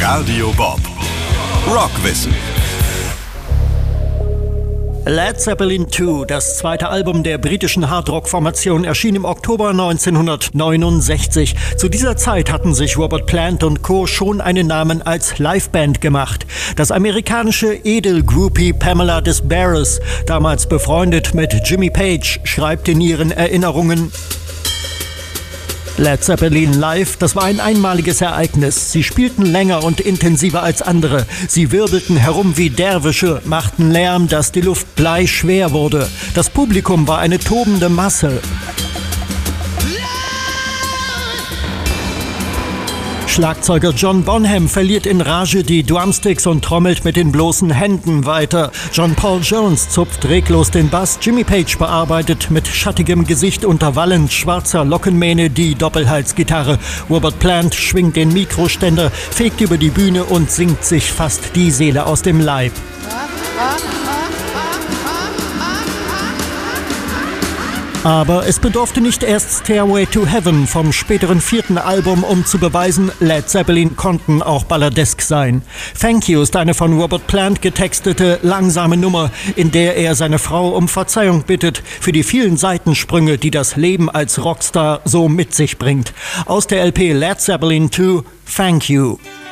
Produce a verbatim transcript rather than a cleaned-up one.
Radio Bob. Rockwissen. Led Zeppelin zwei, das zweite Album der britischen Hardrock-Formation, erschien im Oktober neunzehnhundertneunundsechzig. Zu dieser Zeit hatten sich Robert Plant und Co. schon einen Namen als Liveband gemacht. Das amerikanische Edelgroupie Pamela Des Barres, damals befreundet mit Jimmy Page, schreibt in ihren Erinnerungen: Led Zeppelin live, das war ein einmaliges Ereignis. Sie spielten länger und intensiver als andere. Sie wirbelten herum wie Derwische, machten Lärm, dass die Luft bleischwer wurde. Das Publikum war eine tobende Masse. Schlagzeuger John Bonham verliert in Rage die Drumsticks und trommelt mit den bloßen Händen weiter. John Paul Jones zupft reglos den Bass. Jimmy Page bearbeitet mit schattigem Gesicht unter Wallen schwarzer Lockenmähne die Doppelhalsgitarre. Robert Plant schwingt den Mikroständer, fegt über die Bühne und singt sich fast die Seele aus dem Leib. Aber es bedurfte nicht erst Stairway to Heaven vom späteren vierten Album, um zu beweisen, Led Zeppelin konnten auch balladesk sein. Thank You ist eine von Robert Plant getextete, langsame Nummer, in der er seine Frau um Verzeihung bittet für die vielen Seitensprünge, die das Leben als Rockstar so mit sich bringt. Aus der L P Led Zeppelin zwei, Thank You.